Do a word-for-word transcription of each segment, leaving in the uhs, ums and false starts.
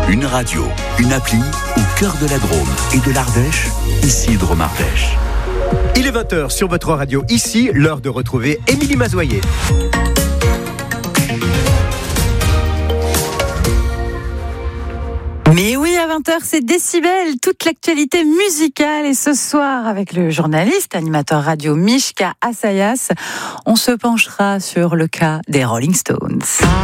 Une radio, une appli au cœur de la Drôme et de l'Ardèche, ici Drôme Ardèche. Il est vingt heures sur votre radio, ici, l'heure de retrouver Émilie Mazoyer. Mais oui, à vingt heures, c'est Décibel, toute l'actualité musicale. Et ce soir, avec le journaliste, animateur radio Mishka Assayas, on se penchera sur le cas des Rolling Stones.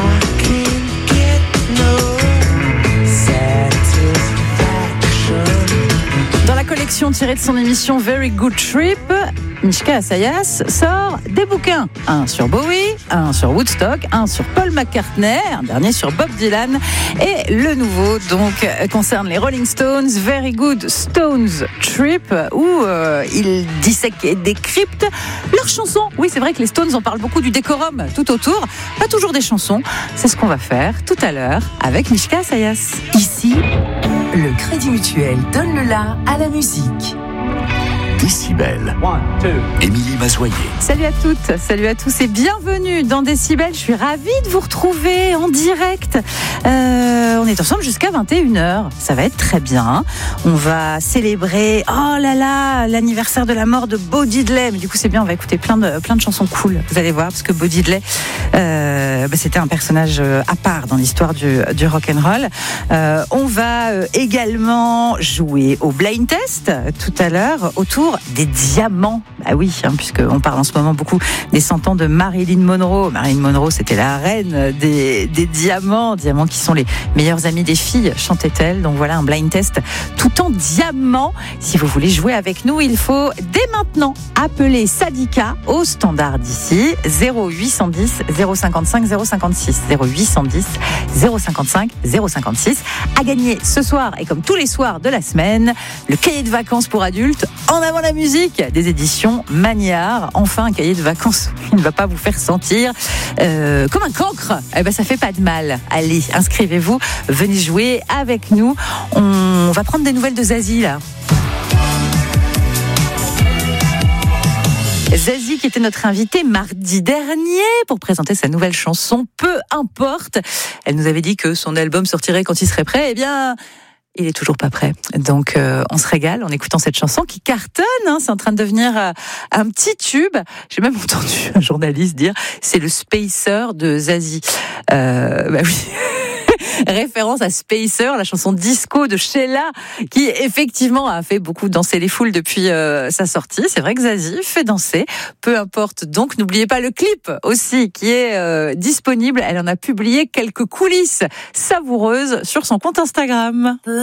Dans la collection tirée de son émission Very Good Trip, Mishka Assayas sort des bouquins. Un sur Bowie, un sur Woodstock, un sur Paul McCartney, un dernier sur Bob Dylan. Et le nouveau, donc, concerne les Rolling Stones, Very Good Stones Trip, où euh, il dissèque et décrypte leurs chansons. Oui, c'est vrai que les Stones en parlent beaucoup du décorum tout autour, pas toujours des chansons. C'est ce qu'on va faire tout à l'heure avec Mishka Assayas. Ici, le Crédit Mutuel donne le la à la musique. Décibel. Émilie Mazoyer. Salut à toutes, salut à tous et bienvenue dans Décibel. Je suis ravie de vous retrouver en direct. Euh, on est ensemble jusqu'à vingt et une heures. Ça va être très bien. On va célébrer, oh là là, l'anniversaire de la mort de Bo Diddley. Mais du coup, c'est bien, on va écouter plein de, plein de chansons cool. Vous allez voir, parce que Bo Diddley, euh, bah, c'était un personnage à part dans l'histoire du, du rock'n'roll. Euh, on va également jouer au blind test tout à l'heure autour des diamants. Ah oui, hein, puisqu'on parle en ce moment beaucoup des cent ans de Marilyn Monroe. Marilyn Monroe, c'était la reine des, des diamants, diamants qui sont les meilleurs amis des filles, chantait-elle. Donc voilà, un blind test tout en diamants. Si vous voulez jouer avec nous, il faut dès maintenant appeler Sadika au standard d'ici, zéro huit cent dix zéro cinquante-cinq zéro cinquante-six, zéro huit cent dix zéro cinquante-cinq zéro cinquante-six. À gagner ce soir, et comme tous les soirs de la semaine, le cahier de vacances pour adultes, En avant la musique, des éditions Magnard. Enfin, un cahier de vacances qui ne va pas vous faire sentir euh, comme un cancre. Eh ben, ça fait pas de mal. Allez, inscrivez-vous, venez jouer avec nous. On va prendre des nouvelles de Zazie, là. Zazie qui était notre invitée mardi dernier pour présenter sa nouvelle chanson Peu importe. Elle nous avait dit que son album sortirait quand il serait prêt. Eh bien, il est toujours pas prêt. Donc euh, on se régale en écoutant cette chanson qui cartonne, hein, c'est en train de devenir euh, un petit tube. J'ai même entendu un journaliste dire c'est le Spacer de Zazie. Euh, bah oui. Référence à Spacer, la chanson disco de Sheila, qui effectivement a fait beaucoup danser les foules depuis euh, sa sortie. C'est vrai que Zazie fait danser, peu importe. Donc n'oubliez pas le clip aussi qui est euh, disponible. Elle en a publié quelques coulisses savoureuses sur son compte Instagram.